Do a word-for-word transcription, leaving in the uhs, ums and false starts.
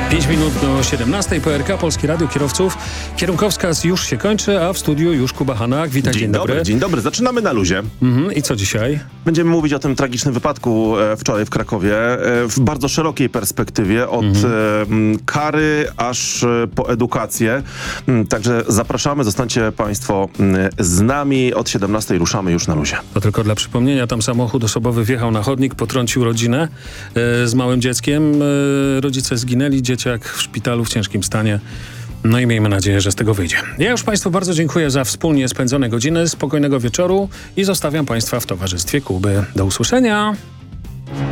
pięć minut do siedemnastej. P R K, Polskie Radio Kierowców. Kierunkowskaz już się kończy, a w studiu już Kuba Hanak. Witaj, dzień, dzień dobry. dobry. Dzień dobry, zaczynamy na luzie. Mhm. I co dzisiaj? Będziemy mówić o tym tragicznym wypadku e, wczoraj w Krakowie e, w bardzo szerokiej perspektywie, od mhm. e, kary aż e, po edukację. M, także zapraszamy, zostańcie Państwo m, z nami. Od siedemnastej ruszamy już na luzie. To tylko dla przypomnienia, tam samochód osobowy wjechał na chodnik, potrącił rodzinę e, z małym dzieckiem. E, rodzice zginęli, dzieciak w szpitalu w ciężkim stanie. No i miejmy nadzieję, że z tego wyjdzie. Ja już Państwu bardzo dziękuję za wspólnie spędzone godziny, spokojnego wieczoru i zostawiam Państwa w towarzystwie Kuby. Do usłyszenia.